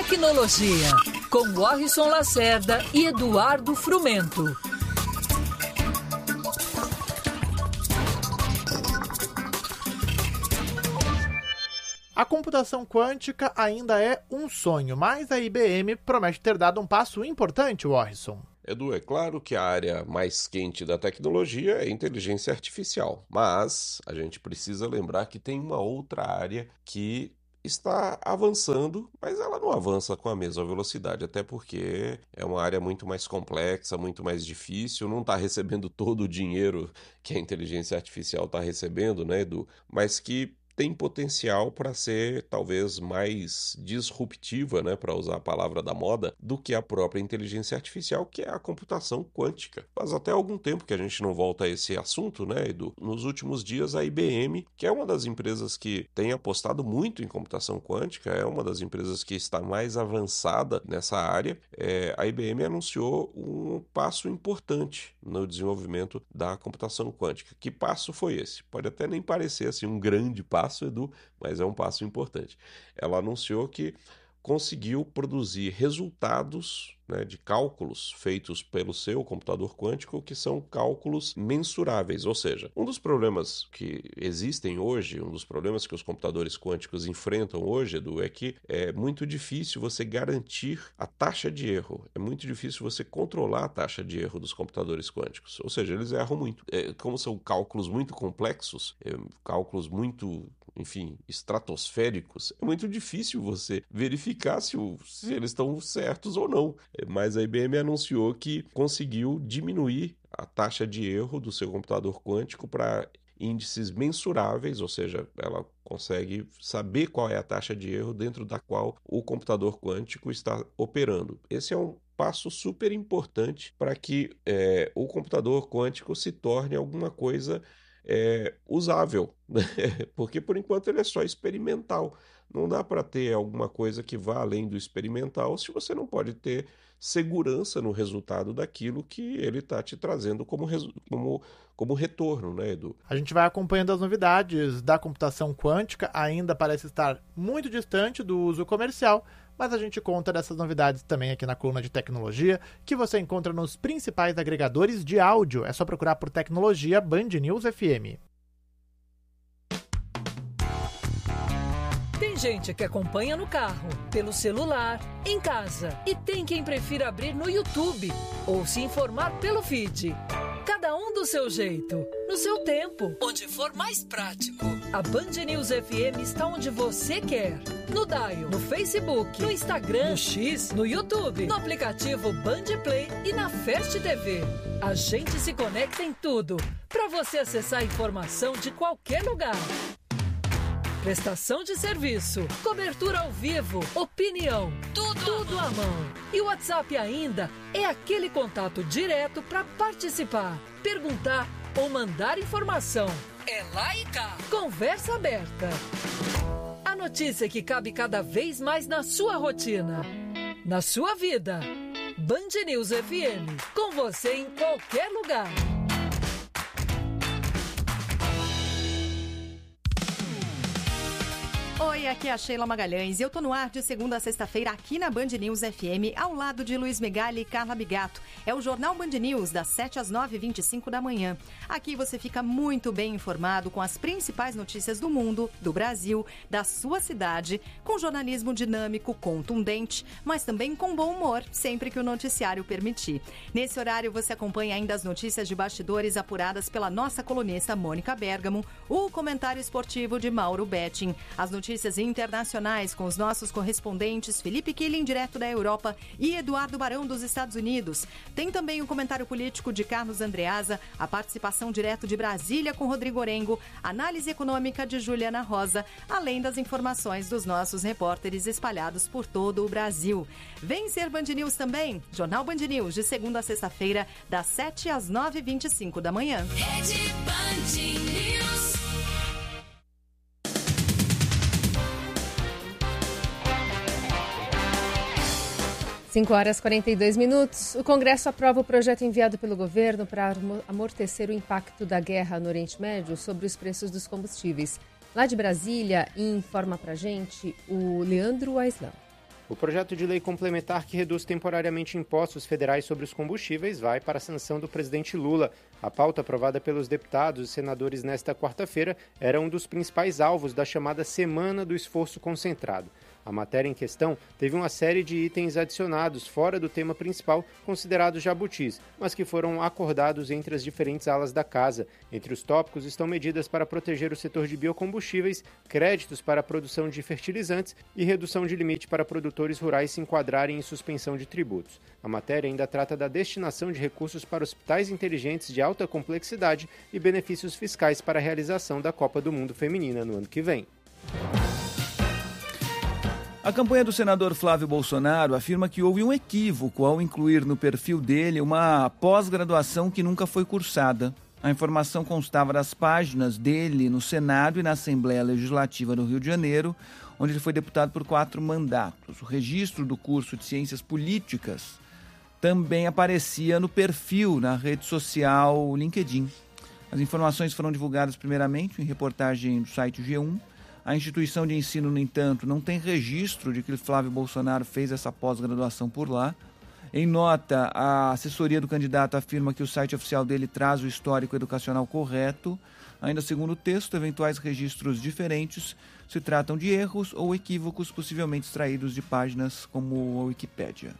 Tecnologia, com Warrison Lacerda e Eduardo Frumento. A computação quântica ainda é um sonho, mas a IBM promete ter dado um passo importante, Warrison. Edu, é claro que a área mais quente da tecnologia é a inteligência artificial, mas a gente precisa lembrar que tem uma outra área que está avançando, mas ela não avança com a mesma velocidade, até porque é uma área muito mais complexa, muito mais difícil, não está recebendo todo o dinheiro que a inteligência artificial está recebendo, né, Edu? Mas que tem potencial para ser talvez mais disruptiva, né, para usar a palavra da moda, do que a própria inteligência artificial, que é a computação quântica. Faz até algum tempo que a gente não volta a esse assunto, né, Edu? Nos últimos dias, a IBM, que é uma das empresas que tem apostado muito em computação quântica, é uma das empresas que está mais avançada nessa área, a IBM anunciou um passo importante no desenvolvimento da computação quântica. Que passo foi esse? Pode até nem parecer assim um grande passo, Edu, mas é um passo importante. Ela anunciou que conseguiu produzir resultados, né, de cálculos feitos pelo seu computador quântico, que são cálculos mensuráveis, ou seja, um dos problemas que existem hoje, um dos problemas que os computadores quânticos enfrentam hoje, Edu, é que é muito difícil você garantir a taxa de erro, é muito difícil você controlar a taxa de erro dos computadores quânticos, ou seja, eles erram muito. Como são cálculos muito complexos, cálculos muito, enfim, estratosféricos, é muito difícil você verificar se eles estão certos ou não. Mas a IBM anunciou que conseguiu diminuir a taxa de erro do seu computador quântico para índices mensuráveis, ou seja, ela consegue saber qual é a taxa de erro dentro da qual o computador quântico está operando. Esse é um passo super importante para que o computador quântico se torne alguma coisa usável, né? Porque por enquanto ele é só experimental. Não dá para ter alguma coisa que vá além do experimental se você não pode ter segurança no resultado daquilo que ele está te trazendo como retorno, né, Edu? A gente vai acompanhando as novidades da computação quântica, ainda parece estar muito distante do uso comercial, mas a gente conta dessas novidades também aqui na coluna de tecnologia, que você encontra nos principais agregadores de áudio. É só procurar por Tecnologia Band News FM. Tem gente que acompanha no carro, pelo celular, em casa. E tem quem prefira abrir no YouTube ou se informar pelo feed. Cada um do seu jeito, no seu tempo, onde for mais prático. A Band News FM está onde você quer. No Dial, no Facebook, no Instagram, no X, no YouTube, no aplicativo Band Play e na Fast TV. A gente se conecta em tudo, para você acessar a informação de qualquer lugar. Prestação de serviço, cobertura ao vivo, opinião, tudo à mão. E o WhatsApp ainda é aquele contato direto para participar, perguntar ou mandar informação. É lá e cá. Conversa aberta. A notícia que cabe cada vez mais na sua rotina, na sua vida. Band News FM, com você em qualquer lugar. Oi, aqui é a Sheila Magalhães e eu tô no ar de segunda a sexta-feira aqui na Band News FM, ao lado de Luiz Megali e Carla Bigato. É o Jornal Band News, das 7 às 9h25 da manhã. Aqui você fica muito bem informado com as principais notícias do mundo, do Brasil, da sua cidade, com jornalismo dinâmico, contundente, mas também com bom humor, sempre que o noticiário permitir. Nesse horário você acompanha ainda as notícias de bastidores apuradas pela nossa colunista Mônica Bergamo, o comentário esportivo de Mauro Betting, as notícias internacionais com os nossos correspondentes Felipe Killing, direto da Europa, e Eduardo Barão, dos Estados Unidos. Tem também o comentário político de Carlos Andreasa, a participação direto de Brasília com Rodrigo Orengo, análise econômica de Juliana Rosa, além das informações dos nossos repórteres espalhados por todo o Brasil. Vem ser Band News também, Jornal Band News, de segunda a sexta-feira, das 7 às 9h25 da manhã. Rede Band News. 5h42. O Congresso aprova o projeto enviado pelo governo para amortecer o impacto da guerra no Oriente Médio sobre os preços dos combustíveis. Lá de Brasília, informa pra gente o Leandro Aislan. O projeto de lei complementar que reduz temporariamente impostos federais sobre os combustíveis vai para a sanção do presidente Lula. A pauta aprovada pelos deputados e senadores nesta quarta-feira era um dos principais alvos da chamada Semana do Esforço Concentrado. A matéria em questão teve uma série de itens adicionados fora do tema principal, considerados jabutis, mas que foram acordados entre as diferentes alas da casa. Entre os tópicos estão medidas para proteger o setor de biocombustíveis, créditos para a produção de fertilizantes e redução de limite para produtores rurais se enquadrarem em suspensão de tributos. A matéria ainda trata da destinação de recursos para hospitais inteligentes de alta complexidade e benefícios fiscais para a realização da Copa do Mundo Feminina no ano que vem. A campanha do senador Flávio Bolsonaro afirma que houve um equívoco ao incluir no perfil dele uma pós-graduação que nunca foi cursada. A informação constava das páginas dele no Senado e na Assembleia Legislativa do Rio de Janeiro, onde ele foi deputado por 4 mandatos. O registro do curso de Ciências Políticas também aparecia no perfil na rede social LinkedIn. As informações foram divulgadas primeiramente em reportagem do site G1. A instituição de ensino, no entanto, não tem registro de que Flávio Bolsonaro fez essa pós-graduação por lá. Em nota, a assessoria do candidato afirma que o site oficial dele traz o histórico educacional correto. Ainda segundo o texto, eventuais registros diferentes se tratam de erros ou equívocos possivelmente extraídos de páginas como a Wikipédia.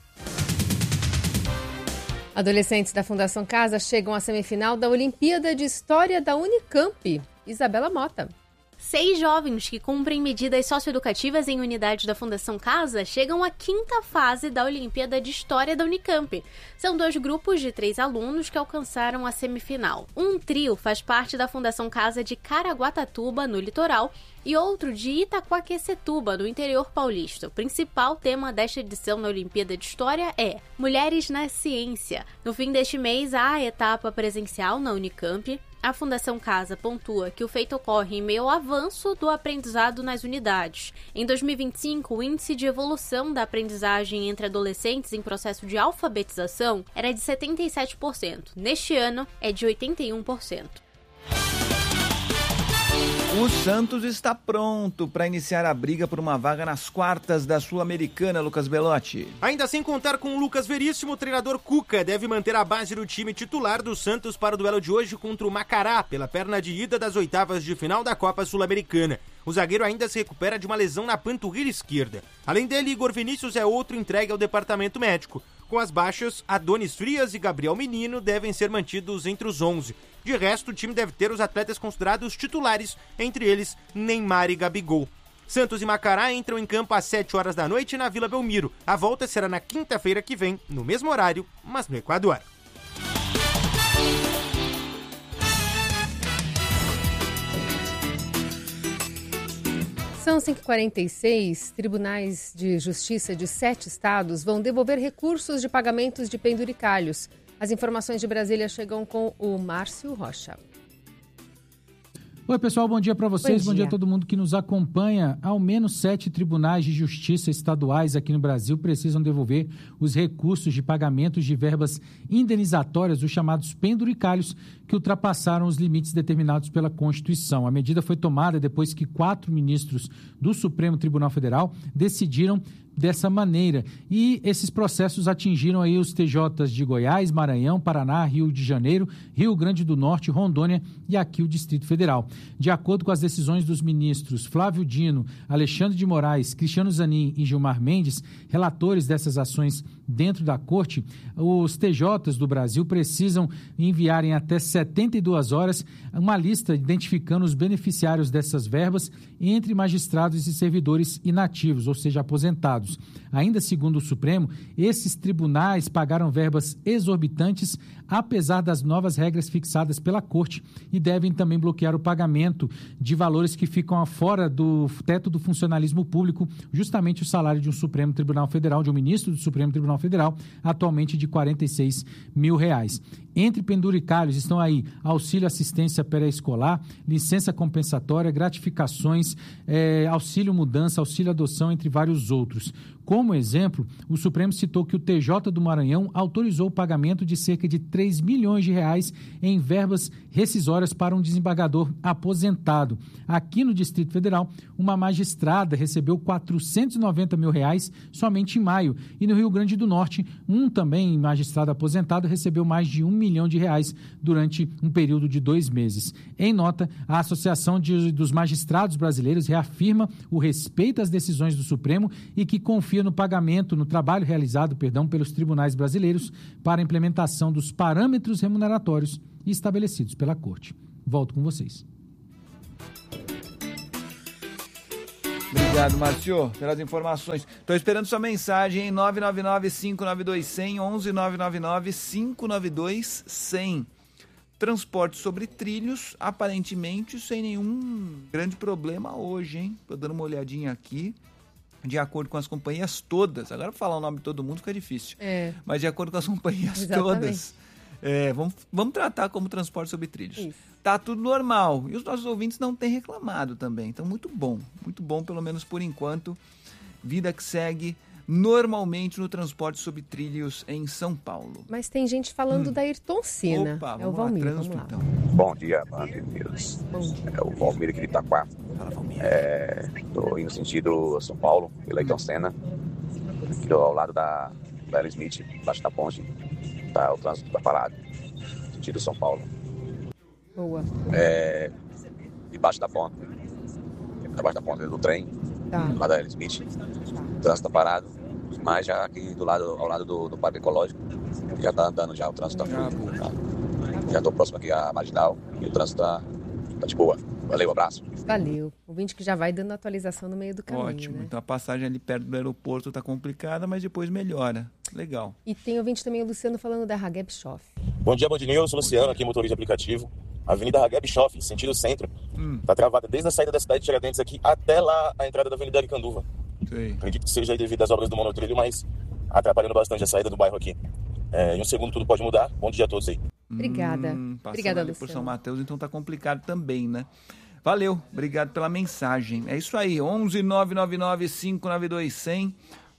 Adolescentes da Fundação Casa chegam à semifinal da Olimpíada de História da Unicamp. Isabela Mota. 6 jovens que cumprem medidas socioeducativas em unidades da Fundação Casa chegam à 5ª fase da Olimpíada de História da Unicamp. São 2 grupos de 3 alunos que alcançaram a semifinal. Um trio faz parte da Fundação Casa de Caraguatatuba, no litoral, e outro de Itaquaquecetuba, no interior paulista. O principal tema desta edição da Olimpíada de História é Mulheres na Ciência. No fim deste mês, há a etapa presencial na Unicamp. A Fundação Casa pontua que o feito ocorre em meio ao avanço do aprendizado nas unidades. Em 2025, o índice de evolução da aprendizagem entre adolescentes em processo de alfabetização era de 77%. Neste ano, é de 81%. O Santos está pronto para iniciar a briga por uma vaga nas quartas da Sul-Americana, Lucas Belotti. Ainda sem contar com o Lucas Veríssimo, o treinador Cuca deve manter a base do time titular do Santos para o duelo de hoje contra o Macará, pela perna de ida das oitavas de final da Copa Sul-Americana. O zagueiro ainda se recupera de uma lesão na panturrilha esquerda. Além dele, Igor Vinícius é outro entregue ao departamento médico. Com as baixas, Adonis Frias e Gabriel Menino devem ser mantidos entre os 11. De resto, o time deve ter os atletas considerados titulares, entre eles Neymar e Gabigol. Santos e Macará entram em campo às 7 horas da noite na Vila Belmiro. A volta será na quinta-feira que vem, no mesmo horário, mas no Equador. São 5h46, tribunais de justiça de 7 estados vão devolver recursos de pagamentos de penduricalhos. As informações de Brasília chegam com o Márcio Rocha. Oi, pessoal, bom dia para vocês, bom dia a todo mundo que nos acompanha. Ao menos 7 tribunais de justiça estaduais aqui no Brasil precisam devolver os recursos de pagamentos de verbas indenizatórias, os chamados penduricalhos, que ultrapassaram os limites determinados pela Constituição. A medida foi tomada depois que 4 ministros do Supremo Tribunal Federal decidiram dessa maneira. E esses processos atingiram aí os TJs de Goiás, Maranhão, Paraná, Rio de Janeiro, Rio Grande do Norte, Rondônia e aqui o Distrito Federal. De acordo com as decisões dos ministros Flávio Dino, Alexandre de Moraes, Cristiano Zanin e Gilmar Mendes, relatores dessas ações dentro da Corte, os TJs do Brasil precisam enviar em até 72 horas uma lista identificando os beneficiários dessas verbas entre magistrados e servidores inativos, ou seja, aposentados. Ainda segundo o Supremo, esses tribunais pagaram verbas exorbitantes, apesar das novas regras fixadas pela Corte, e devem também bloquear o pagamento de valores que ficam fora do teto do funcionalismo público, justamente o salário de um Supremo Tribunal Federal, de um ministro do Supremo Tribunal Federal, atualmente de R$ 46 mil. Entre penduricalhos estão aí auxílio assistência pré-escolar, licença compensatória, gratificações, auxílio mudança, auxílio adoção, entre vários outros. Como exemplo, o Supremo citou que o TJ do Maranhão autorizou o pagamento de cerca de R$ 3 milhões em verbas rescisórias para um desembargador aposentado. Aqui no Distrito Federal, uma magistrada recebeu R$490 mil somente em maio. E no Rio Grande do Norte, também magistrado aposentado recebeu mais de R$1 milhão durante um período de 2 meses. Em nota, a Associação dos Magistrados Brasileiros reafirma o respeito às decisões do Supremo e que confia no trabalho realizado pelos tribunais brasileiros para a implementação dos parâmetros remuneratórios estabelecidos pela Corte. Volto com vocês. Obrigado, Márcio, pelas informações. Estou esperando sua mensagem em 999-592-100, 11-999-592-100. Transporte sobre trilhos, aparentemente sem nenhum grande problema hoje, hein? Estou dando uma olhadinha aqui. De acordo com as companhias todas, agora falar o nome de todo mundo fica difícil, mas de acordo com as companhias todas, vamos tratar como transporte sobre trilhos. Isso. Tá tudo normal, e os nossos ouvintes não têm reclamado também, então muito bom, pelo menos por enquanto, vida que segue normalmente no transporte sobre trilhos em São Paulo. Mas tem gente falando da Ayrton Senna. Opa, é o Valmir, vamos lá. Então. Bom dia, Band News. Bom dia. É o Valmir aqui de Itaquá. Fala, Valmir. Estou indo sentido São Paulo, pela Ayrton Senna, aqui ao lado da Aerosmith, embaixo da ponte. Tá, o trânsito está parado, sentido São Paulo. Boa. Debaixo da ponte do trem, lá da Aerosmith. O trânsito está parado. Mas já aqui ao lado do Parque Ecológico, já está andando já, o trânsito está fluindo. Já estou próximo aqui à Marginal e o trânsito está de boa. Valeu, abraço. Valeu. O ouvinte que já vai dando atualização no meio do caminho. Ótimo. Né? Então a passagem ali perto do aeroporto está complicada, mas depois melhora. Legal. E tem ouvinte também, o Luciano, falando da Hageb Schoff. Bom dia, Band News. Luciano, aqui motorista de aplicativo. Avenida Hageb Schoff, sentido centro. Está travada desde a saída da cidade de Tiradentes aqui até lá a entrada da Avenida Aricanduva. Sim. Acredito que seja devido às obras do monotrilho, mas atrapalhando bastante a saída do bairro aqui. Em um segundo tudo pode mudar. Bom dia a todos aí. Obrigada. Obrigada, ali Luciano. Por São Mateus, então tá complicado também, né? Valeu, obrigado pela mensagem. É isso aí, 11-999-592-100,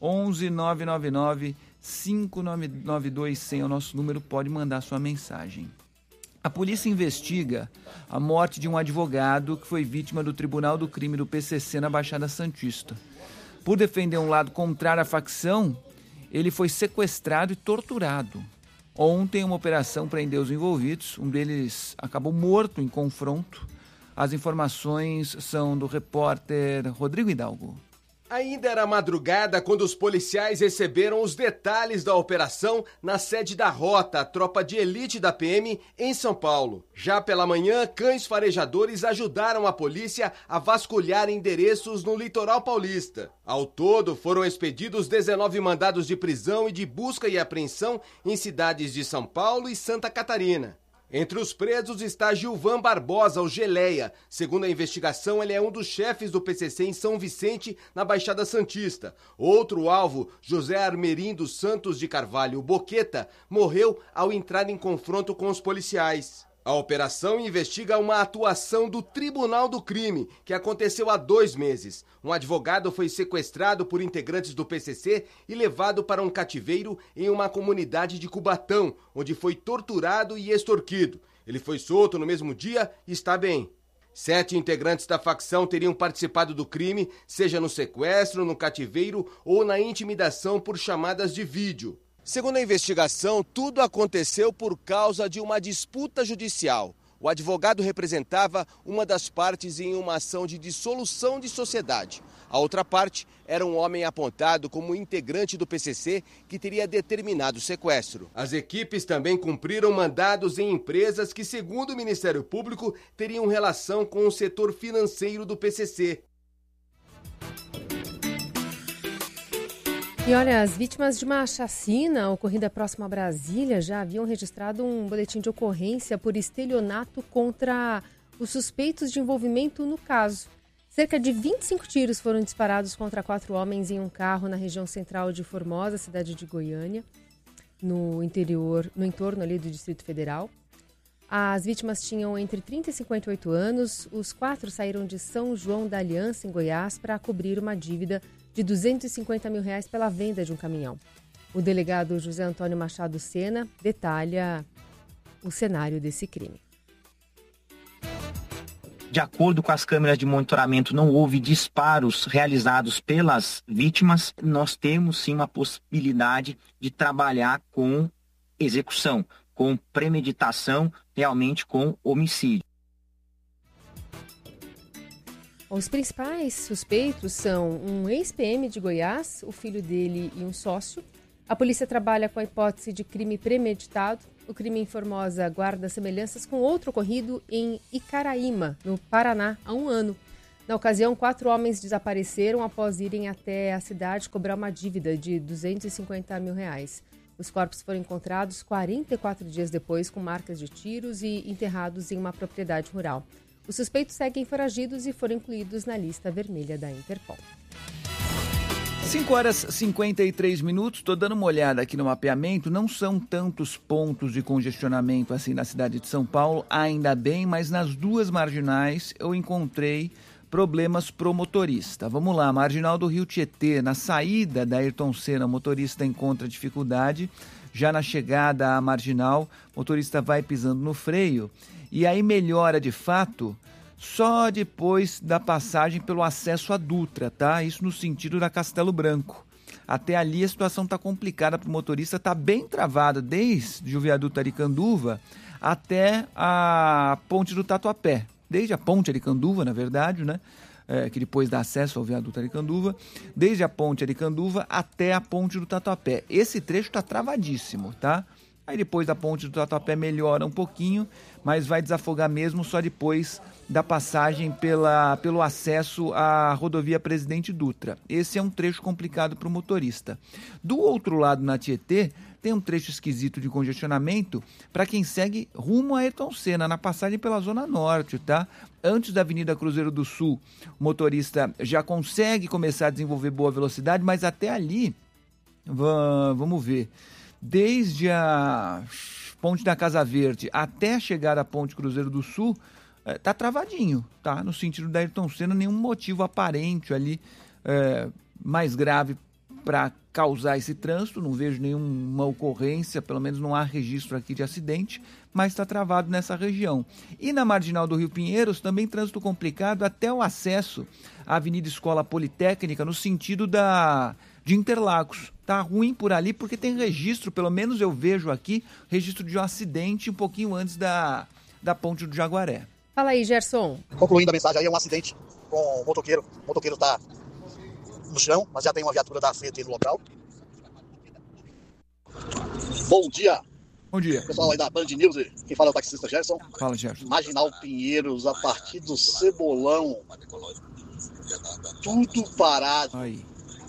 11-999-592-100 é o nosso número, pode mandar sua mensagem. A polícia investiga a morte de um advogado que foi vítima do Tribunal do Crime do PCC na Baixada Santista. Por defender um lado contrário à facção, ele foi sequestrado e torturado. Ontem, uma operação prendeu os envolvidos, um deles acabou morto em confronto. As informações são do repórter Rodrigo Hidalgo. Ainda era madrugada quando os policiais receberam os detalhes da operação na sede da Rota, a tropa de elite da PM, em São Paulo. Já pela manhã, cães farejadores ajudaram a polícia a vasculhar endereços no litoral paulista. Ao todo, foram expedidos 19 mandados de prisão e de busca e apreensão em cidades de São Paulo e Santa Catarina. Entre os presos está Gilvan Barbosa, o Geleia. Segundo a investigação, ele é um dos chefes do PCC em São Vicente, na Baixada Santista. Outro alvo, José Armerindo Santos de Carvalho, o Boqueta, morreu ao entrar em confronto com os policiais. A operação investiga uma atuação do Tribunal do Crime, que aconteceu há 2 meses. Um advogado foi sequestrado por integrantes do PCC e levado para um cativeiro em uma comunidade de Cubatão, onde foi torturado e extorquido. Ele foi solto no mesmo dia e está bem. 7 integrantes da facção teriam participado do crime, seja no sequestro, no cativeiro ou na intimidação por chamadas de vídeo. Segundo a investigação, tudo aconteceu por causa de uma disputa judicial. O advogado representava uma das partes em uma ação de dissolução de sociedade. A outra parte era um homem apontado como integrante do PCC que teria determinado o sequestro. As equipes também cumpriram mandados em empresas que, segundo o Ministério Público, teriam relação com o setor financeiro do PCC. E olha, as vítimas de uma chacina ocorrida próxima a Brasília já haviam registrado um boletim de ocorrência por estelionato contra os suspeitos de envolvimento no caso. Cerca de 25 tiros foram disparados contra 4 homens em um carro na região central de Formosa, cidade de Goiânia, no entorno ali do Distrito Federal. As vítimas tinham entre 30 e 58 anos. Os 4 saíram de São João da Aliança, em Goiás, para cobrir uma dívida de R$250 mil pela venda de um caminhão. O delegado José Antônio Machado Sena detalha o cenário desse crime. De acordo com as câmeras de monitoramento, não houve disparos realizados pelas vítimas. Nós temos sim uma possibilidade de trabalhar com execução, com premeditação, realmente com homicídio. Os principais suspeitos são um ex-PM de Goiás, o filho dele e um sócio. A polícia trabalha com a hipótese de crime premeditado. O crime em Formosa guarda semelhanças com outro ocorrido em Icaraíma, no Paraná, há um ano. Na ocasião, 4 homens desapareceram após irem até a cidade cobrar uma dívida de R$250 mil. Os corpos foram encontrados 44 dias depois com marcas de tiros e enterrados em uma propriedade rural. Os suspeitos seguem foragidos e foram incluídos na lista vermelha da Interpol. 5h53, estou dando uma olhada aqui no mapeamento, não são tantos pontos de congestionamento assim na cidade de São Paulo, ainda bem, mas nas 2 marginais eu encontrei problemas pro motorista. Vamos lá, marginal do Rio Tietê, na saída da Ayrton Senna, o motorista encontra dificuldade, já na chegada à marginal, o motorista vai pisando no freio e aí melhora de fato só depois da passagem pelo acesso à Dutra, tá? Isso no sentido da Castelo Branco. Até ali a situação está complicada para o motorista, está bem travada desde o viaduto Aricanduva até a ponte do Tatuapé. Desde a ponte Aricanduva, na verdade, né? Que depois dá acesso ao viaduto Aricanduva, desde a ponte Aricanduva até a ponte do Tatuapé. Esse trecho está travadíssimo, tá? Aí depois da ponte do Tatuapé melhora um pouquinho, mas vai desafogar mesmo só depois da passagem pelo acesso à rodovia Presidente Dutra. Esse é um trecho complicado para o motorista. Do outro lado, na Tietê, tem um trecho esquisito de congestionamento para quem segue rumo a Ayrton Senna, na passagem pela Zona Norte, tá? Antes da Avenida Cruzeiro do Sul, o motorista já consegue começar a desenvolver boa velocidade, mas até ali, vamos ver, desde a ponte da Casa Verde até chegar à ponte Cruzeiro do Sul, tá travadinho, tá? No sentido da Ayrton Senna, nenhum motivo aparente ali mais grave para causar esse trânsito, não vejo nenhuma ocorrência, pelo menos não há registro aqui de acidente, mas está travado nessa região. E na marginal do Rio Pinheiros, também trânsito complicado até o acesso à Avenida Escola Politécnica, no sentido de Interlagos. Tá ruim por ali porque tem registro, pelo menos eu vejo aqui, registro de um acidente um pouquinho antes da ponte do Jaguaré. Fala aí, Gerson. Concluindo a mensagem aí, é um acidente com o motoqueiro. O motoqueiro está no chão, mas já tem uma viatura da Fiat no local. Bom dia. Bom dia. Pessoal aí da Band News, quem fala é o taxista Gerson. Fala, Gerson. Marginal Pinheiros, a partir do Cebolão. Tudo parado. Aí.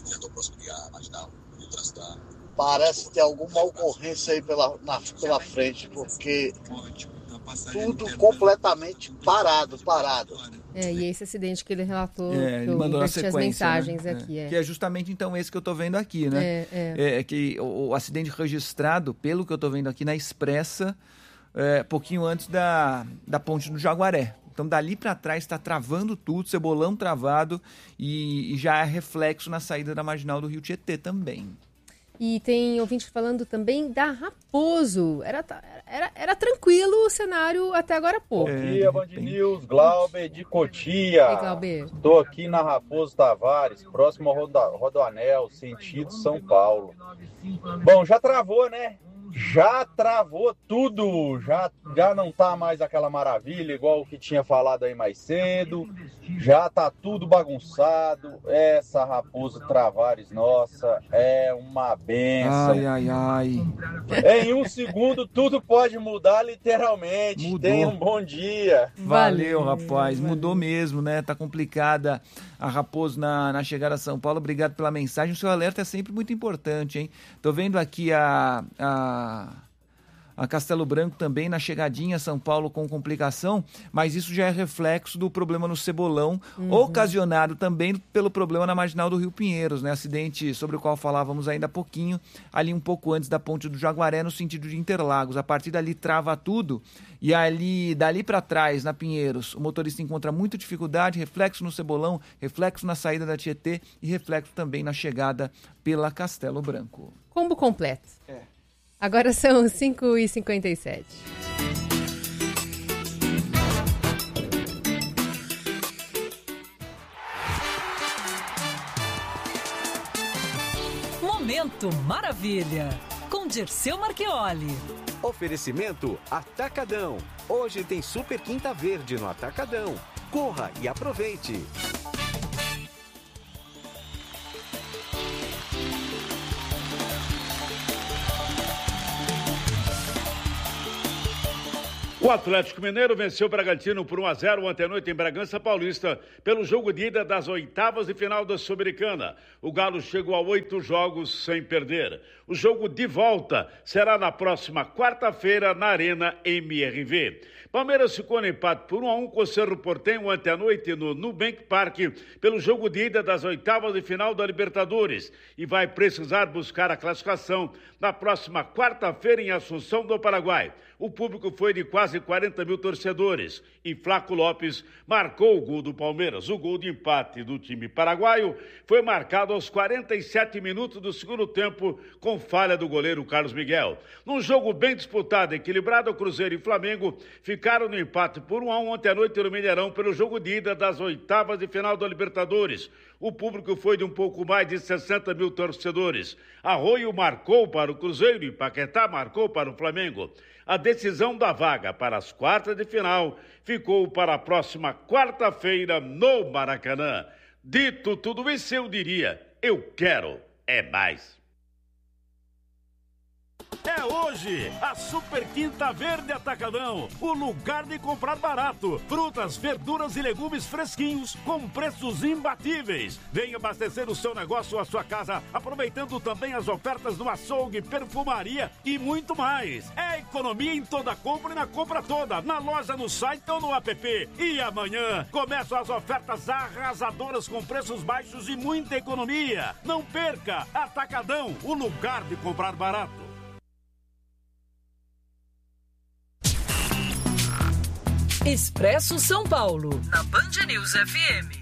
Parece ter alguma ocorrência aí pela frente, porque tudo completamente parado. E esse acidente que ele relatou, ele mandou na sequência, as mensagens, né? Aqui. Que é justamente então esse que eu tô vendo aqui, né? É que o acidente registrado, pelo que eu tô vendo aqui na Expressa, pouquinho antes da ponte do Jaguaré. Então, dali para trás está travando tudo, Cebolão travado e já é reflexo na saída da marginal do Rio Tietê também. E tem ouvinte falando também da Raposo. Era tranquilo o cenário até agora há pouco. Bom dia, Band News, Glauber de Cotia. Oi, Glauber. Estou aqui na Raposo Tavares, próximo ao Rodoanel, sentido São Paulo. Bom, já travou, né? Já travou tudo, já não tá mais aquela maravilha igual o que tinha falado aí mais cedo, já tá tudo bagunçado. Essa Raposo Tavares nossa é uma benção. Ai. Em um segundo tudo pode mudar literalmente. Mudou. Tenha um bom dia. Valeu, rapaz, mudou mesmo, né? Tá complicada a Raposo na chegada a São Paulo. Obrigado pela mensagem, o seu alerta é sempre muito importante, hein? Tô vendo aqui a Castelo Branco também na chegadinha a São Paulo com complicação, mas isso já é reflexo do problema no Cebolão, ocasionado também pelo problema na marginal do Rio Pinheiros, né? Acidente sobre o qual falávamos ainda há pouquinho, ali um pouco antes da ponte do Jaguaré, no sentido de Interlagos. A partir dali trava tudo e dali para trás, na Pinheiros, o motorista encontra muita dificuldade, reflexo no Cebolão, reflexo na saída da Tietê e reflexo também na chegada pela Castelo Branco. Combo completo. Agora são 5h57. Momento Maravilha, com Dirceu Marchioli. Oferecimento Atacadão. Hoje tem Super Quinta Verde no Atacadão. Corra e aproveite. O Atlético Mineiro venceu o Bragantino por 1-0 ontem à noite em Bragança Paulista pelo jogo de ida das oitavas de final da Sul-Americana. O Galo chegou a 8 jogos sem perder. O jogo de volta será na próxima quarta-feira na Arena MRV. Palmeiras ficou no empate por 1-1 com o Cerro Porteño ontem à noite no Nubank Park pelo jogo de ida das oitavas de final da Libertadores e vai precisar buscar a classificação na próxima quarta-feira em Assunção do Paraguai. O público foi de quase 40 mil torcedores e Flaco Lopes marcou o gol do Palmeiras. O gol de empate do time paraguaio foi marcado aos 47 minutos do segundo tempo com falha do goleiro Carlos Miguel. Num jogo bem disputado, equilibrado, Cruzeiro e Flamengo ficaram no empate por 1-1 ontem à noite no Mineirão pelo jogo de ida das oitavas de final da Libertadores. O público foi de um pouco mais de 60 mil torcedores. Arroio marcou para o Cruzeiro e Paquetá marcou para o Flamengo. A decisão da vaga para as quartas de final ficou para a próxima quarta-feira no Maracanã. Dito tudo isso, eu diria, eu quero é mais. É hoje, a Super Quinta Verde Atacadão, o lugar de comprar barato. Frutas, verduras e legumes fresquinhos com preços imbatíveis. Venha abastecer o seu negócio ou a sua casa, aproveitando também as ofertas no açougue, perfumaria e muito mais. É economia em toda compra e na compra toda, na loja, no site ou no app. E amanhã começam as ofertas arrasadoras com preços baixos e muita economia. Não perca, Atacadão, o lugar de comprar barato. Expresso São Paulo, na Band News FM.